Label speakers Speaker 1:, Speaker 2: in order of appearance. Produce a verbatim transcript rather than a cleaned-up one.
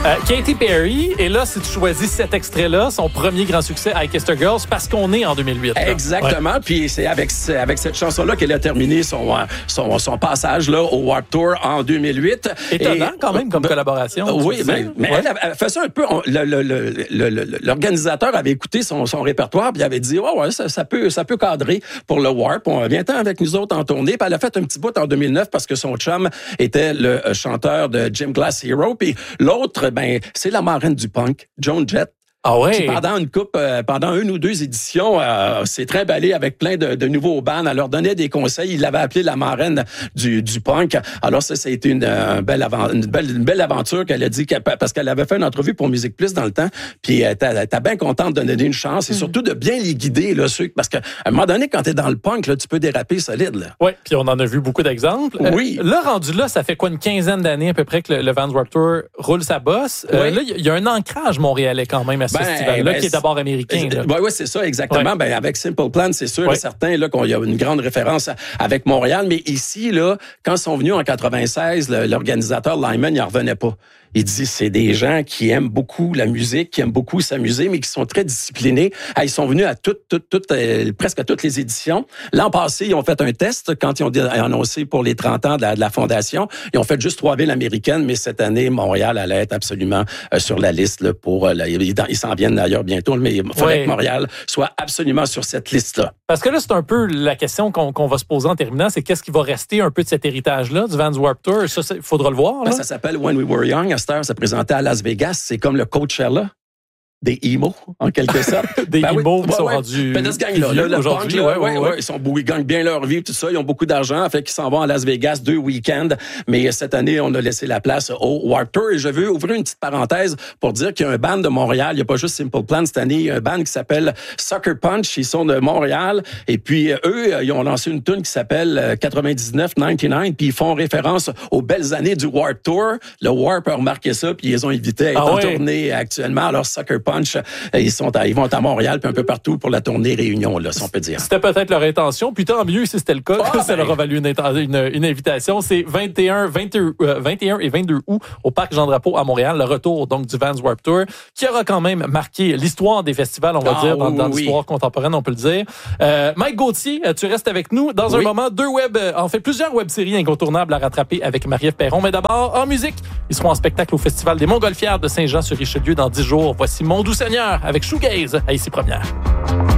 Speaker 1: Euh, Katy Perry, et là, si tu choisis cet extrait-là, son premier grand succès, I Kissed a Girl, c'est parce qu'on est en deux mille huit. Là.
Speaker 2: Exactement, ouais. Puis c'est avec, avec cette chanson-là qu'elle a terminé son, son, son passage là, au Warped Tour en deux mille huit.
Speaker 1: Étonnant
Speaker 2: et,
Speaker 1: quand même comme
Speaker 2: ben,
Speaker 1: collaboration.
Speaker 2: Oui, ben, mais ouais. elle, elle fait ça un peu. On, le, le, le, le, l'organisateur avait écouté son, son répertoire puis il avait dit, oh, ouais, ça, ça, peut, ça peut cadrer pour le Warp. On vient-en avec nous autres en tournée. Puis elle a fait un petit bout en deux mille neuf parce que son chum était le chanteur de Gym Glass Hero. Puis l'autre, ben, c'est la marraine du punk, Joan Jett.
Speaker 1: Ah ouais.
Speaker 2: Qui, pendant une coupe, euh, pendant une ou deux éditions, euh, s'est trimballé avec plein de, de nouveaux bands. Elle leur donnait des conseils. Il l'avait appelé la marraine du, du punk. Alors ça, ça a été une, euh, belle, avant, une, belle, une belle aventure qu'elle a dit, qu'elle, parce qu'elle avait fait une entrevue pour Musique Plus dans le temps. Puis elle était bien contente de donner une chance et mm. surtout de bien les guider, là, ceux, parce qu'à un moment donné, quand t'es dans le punk, là, tu peux déraper solide. Là.
Speaker 1: Oui, puis on en a vu beaucoup d'exemples.
Speaker 2: Oui.
Speaker 1: Euh, là, rendu là, ça fait quoi, une quinzaine d'années à peu près que le, le Vans Warped Tour roule sa bosse. Euh, oui. Là, il y a un ancrage montréalais quand même à ce ben, festival-là ben, qui est d'abord américain. Oui,
Speaker 2: oui, c'est ça, exactement. Ouais. Ben, avec Simple Plan, c'est sûr ouais. et certain là, qu'il y a une grande référence avec Montréal. Mais ici, là, quand ils sont venus en quatre-vingt-seize, l'organisateur Lyman, il n'en revenait pas. Il dit, c'est des gens qui aiment beaucoup la musique, qui aiment beaucoup s'amuser, mais qui sont très disciplinés. Ah, ils sont venus à toutes, toutes, toutes, euh, presque à toutes les éditions. L'an passé, ils ont fait un test quand ils ont annoncé pour les trente ans de la, de la Fondation. Ils ont fait juste trois villes américaines, mais cette année, Montréal allait être absolument euh, sur la liste là, pour... Euh, là, ils, ils s'en viennent d'ailleurs bientôt, mais il faudrait ouais. que Montréal soit absolument sur cette liste-là.
Speaker 1: Parce que là, c'est un peu la question qu'on, qu'on va se poser en terminant, c'est qu'est-ce qui va rester un peu de cet héritage-là, du Vans Warped Tour? Ça, il faudra le voir. Là.
Speaker 2: Ben, ça s'appelle When We Were Young. Ça présentait à Las Vegas. C'est comme le Coachella des emo, en quelque sorte.
Speaker 1: des ben emo
Speaker 2: oui,
Speaker 1: qui sont
Speaker 2: ouais,
Speaker 1: rendus
Speaker 2: ben, ce gang-là, là, le
Speaker 1: aujourd'hui.
Speaker 2: Punk, là,
Speaker 1: ouais, ouais, ouais.
Speaker 2: Ouais, ils, sont, ils gagnent bien leur vie, tout ça. Ils ont beaucoup d'argent, fait qu'ils s'en vont à Las Vegas deux week-ends. Mais cette année, on a laissé la place au Warped Tour. Et je veux ouvrir une petite parenthèse pour dire qu'il y a un band de Montréal. Il n'y a pas juste Simple Plan cette année. Il y a un band qui s'appelle Sucker Punch. Ils sont de Montréal. Et puis, eux, ils ont lancé une tune qui s'appelle quatre-vingt-dix-neuf quatre-vingt-dix-neuf. Puis, ils font référence aux belles années du Warped Tour. Le Warp a remarqué ça, puis ils les ont invités à être ah, en ouais. tournée actuellement. Alors, Sucker Punch, ils Sont à, ils vont à Montréal puis un peu partout pour la tournée Réunion, là, si on peut dire.
Speaker 1: C'était peut-être leur intention, puis tant mieux si c'était le cas.
Speaker 2: Ah,
Speaker 1: ça ben... leur a valu une, une, une invitation. C'est vingt et un, vingt, euh, vingt et un et vingt-deux août au Parc Jean-Drapeau à Montréal. Le retour donc du Vans Warped Tour, qui aura quand même marqué l'histoire des festivals, on va ah, dire, dans, dans oui. l'histoire contemporaine, on peut le dire. Euh, Mike Gauthier, tu restes avec nous. Dans un oui. moment, deux web, en fait, plusieurs web-séries incontournables à rattraper avec Marie-Ève Perron. Mais d'abord, en musique, ils seront en spectacle au Festival des Montgolfières de Saint-Jean-sur-Richelieu dans dix jours. Voici Mon Doux Seigneur avec Shoegaze à Ici Première.